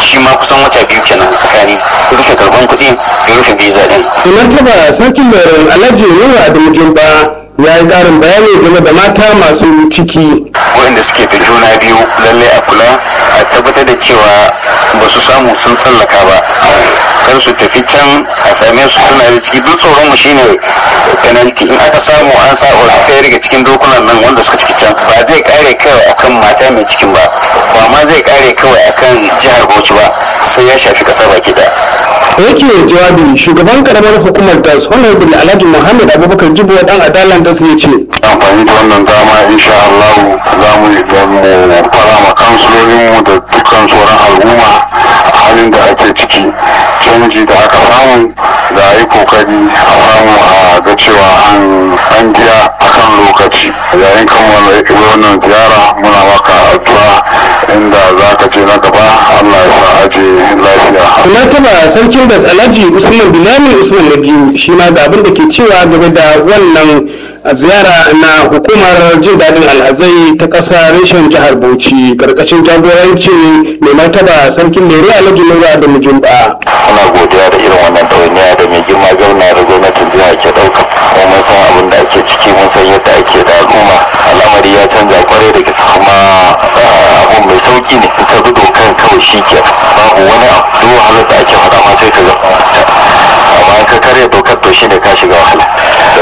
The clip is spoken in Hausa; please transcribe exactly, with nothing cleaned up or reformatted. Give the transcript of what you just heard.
shi ma kusan wata biyu kenan tsakani rufe karban kuɗi da rufe biza din. martaba sarkin leren alhaji nura adamu jumba ya yi ƙarin bayani game da mata masu ciki waɗanda suke da juna biyu lallai a kula a tabbatar da cewa ba su samu sun tsallaka ba kar su tafi can a same su suna da ciki duk tsoron mu shine penalty in aka samu an sa wa ɗaya daga cikin dokunan nan wanda suka tafi can ba zai kare kawai akan mata mai cikin ba ba ma zai kare kawai akan jihar Bauchi ba sai ya shafi ƙasa baki da yake jawabi shugaban karamar hukumar das honorable alhaji muhammad abubakar jibo dan adalan das ya ce amfani da wannan dama insha Allah za mu yi don mu fara ma kansulolinmu da dukkan sauran al'umma a halin da ake ciki canji da aka samu da a yi kokari a samu a ga cewa an biya akan lokaci yayin kammala wannan ziyara muna maka addu'a inda za ka je na gaba Allah ya sa aje lafiya. kuma taba sarkin das alhaji usman bilani usman na biyu shi ma ga abin da ke cewa game da wannan ziyara na hukumar jin daɗin alhazai ta ƙasa reshen jihar bauchi karkashin jagoranci mai martaba sarkin lere alhaji nura da mujumba. muna godiya da irin wannan ɗawainiya da mai girma gwamna da gwamnatin jiha ke ɗauka kuma mun san abin da ake ciki mun san yadda ake da al'umma al'amari ya canza kwarai da gaske kuma abun mai sauki ne in ka bi dokan kawai shi ke babu wani abu duk wahalar da ake faɗa ma sai ka ga amma in ka karya dokar to shi ne ka shiga wahala